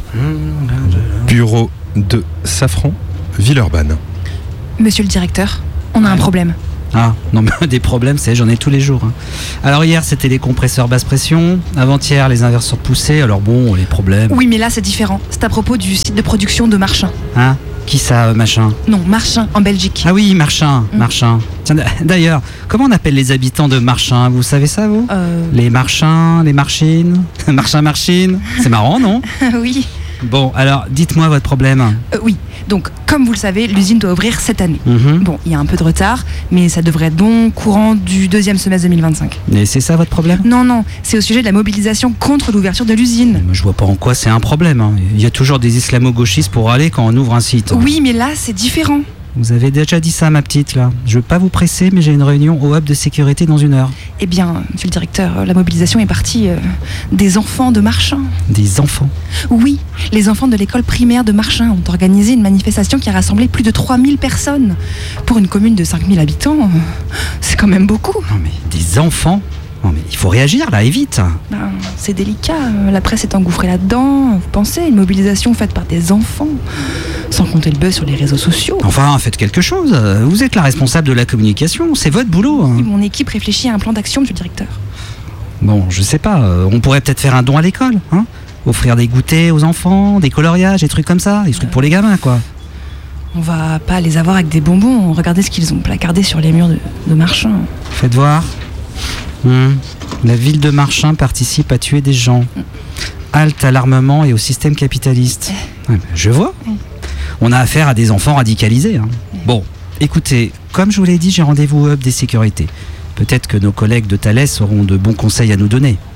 Bureau de Safran, Villeurbanne. Monsieur le directeur, on a un problème. Ah, non mais des problèmes, j'en ai tous les jours. Alors hier c'était les compresseurs basse pression, avant-hier les inverseurs poussés, alors bon, les problèmes... Oui mais là c'est différent, c'est à propos du site de production de Marchin. Hein ? Qui ça, Machin ? Non, Marchin, en Belgique. Ah oui, Marchin. Tiens, d'ailleurs, comment on appelle les habitants de Marchin ? Vous savez ça, vous ? Les Marchins, les Marchines, Marchins-Marchines. C'est marrant, non ? Oui. Bon, alors, dites-moi votre problème. Oui, donc, comme vous le savez, l'usine doit ouvrir cette année. Mhm. Bon, il y a un peu de retard, mais ça devrait être bon courant du deuxième semestre 2025. Et c'est ça votre problème ? Non, c'est au sujet de la mobilisation contre l'ouverture de l'usine. Je vois pas en quoi c'est un problème. Il y a toujours des islamo-gauchistes pour aller quand on ouvre un site. Oui, mais là, c'est différent. Vous avez déjà dit ça, ma petite, là. Je veux pas vous presser, mais j'ai une réunion au hub de sécurité dans 1 heure. Eh bien, monsieur le directeur, la mobilisation est partie des enfants de Marchin. Des enfants ? Oui, les enfants de l'école primaire de Marchin ont organisé une manifestation qui a rassemblé plus de 3000 personnes. Pour une commune de 5000 habitants, c'est quand même beaucoup. Non mais, des enfants ? Non mais, il faut réagir, là, et vite. Ben, c'est délicat, la presse est engouffrée là-dedans. Vous pensez, une mobilisation faite par des enfants, sans compter le buzz sur les réseaux sociaux. Enfin, faites quelque chose. Vous êtes la responsable de la communication, c'est votre boulot. Mon équipe réfléchit à un plan d'action, monsieur le directeur. Bon, je sais pas, on pourrait peut-être faire un don à l'école, hein ? Offrir des goûters aux enfants, des coloriages, des trucs comme ça, des trucs pour les gamins, quoi. On va pas les avoir avec des bonbons, regardez ce qu'ils ont placardé sur les murs de Marchin. Faites voir. La ville de Marchin participe à tuer des gens. Halte à l'armement et au système capitaliste. Je vois. On a affaire à des enfants radicalisés. Bon, écoutez, comme je vous l'ai dit, j'ai rendez-vous au hub des sécurités. Peut-être que nos collègues de Thalès auront de bons conseils à nous donner.